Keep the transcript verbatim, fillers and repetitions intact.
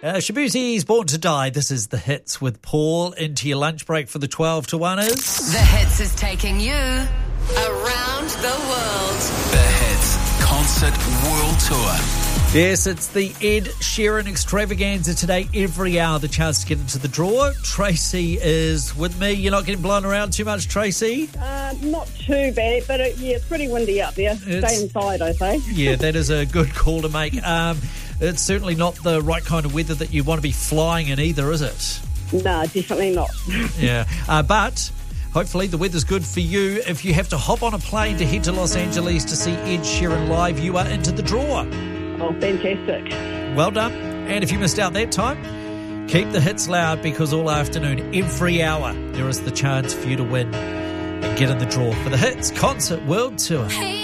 Uh, Shabuzi's Born to Die. This is The Hits with Paul. Into your lunch break for the twelve to one is... The Hits is taking you around the world. The Hits Concert World Tour. Yes, it's the Ed Sheeran extravaganza today. Every hour, the chance to get into the draw. Tracy is with me. You're not getting blown around too much, Tracy? Uh, not too bad, but it, yeah, it's pretty windy out there. It's, Stay inside, I say. Yeah, that is a good call to make. Um, it's certainly not the right kind of weather that you want to be flying in either, is it? No, definitely not. Yeah, uh, but... hopefully the weather's good for you. If you have to hop on a plane to head to Los Angeles to see Ed Sheeran live, you are into the draw. Oh, fantastic. Well done. And if you missed out that time, keep the hits loud because all afternoon, every hour, there is the chance for you to win and get in the draw for the Hits Concert World Tour. Hey.